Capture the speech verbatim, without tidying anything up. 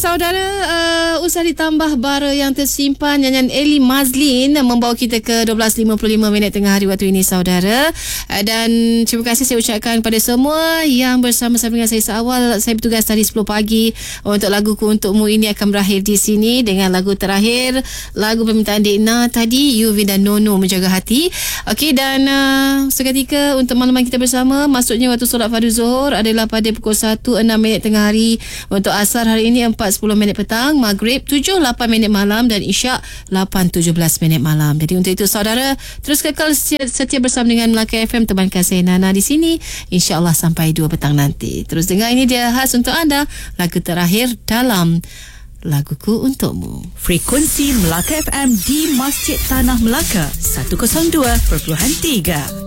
Saudara, uh, usah ditambah bara yang tersimpan. Nyanyian Eli Mazlin membawa kita ke dua belas lima puluh lima minit tengah hari waktu ini, saudara. Uh, dan terima kasih saya ucapkan kepada semua yang bersama-sama dengan saya seawal. Saya bertugas tadi sepuluh pagi untuk Laguku Untukmu ini akan berakhir di sini dengan lagu terakhir, lagu permintaan Dekna tadi, Yuvin dan Nono, Menjaga Hati. Okey, dan uh, seketika untuk makluman kita bersama, maksudnya waktu solat fardu Zuhur adalah pada pukul satu enam minit tengah hari. Untuk asar hari ini empat sepuluh minit petang, maghrib tujuh lapan minit malam, dan isyak lapan tujuh belas minit malam. Jadi untuk itu saudara, terus kekal setia, setia bersama dengan Melaka F M, teman kasih Nana di sini, insya-Allah sampai dua petang nanti. Terus dengar, ini dia khas untuk anda, lagu terakhir dalam Laguku Untukmu. Frekuensi Melaka F M di Masjid Tanah Melaka seratus dua perpuluhan tiga.